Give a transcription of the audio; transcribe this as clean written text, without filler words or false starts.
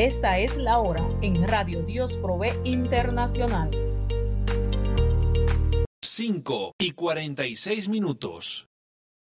Esta es la hora en Radio Dios Provee Internacional. 5:46.